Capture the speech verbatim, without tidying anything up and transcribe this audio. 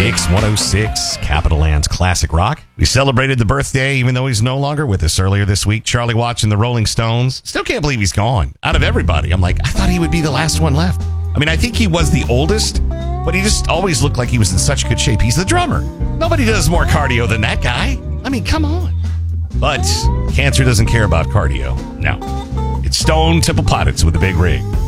Mix one oh six, Capital Land's classic rock. We celebrated the birthday, even though he's no longer with us earlier this week. Charlie Watts and the Rolling Stones. Still can't believe he's gone. Out of everybody, I'm like, I thought he would be the last one left. I mean, I think he was the oldest, but he just always looked like he was in such good shape. He's the drummer. Nobody does more cardio than that guy. I mean, come on. But cancer doesn't care about cardio. No. It's Stone Temple Pilots with a big rig.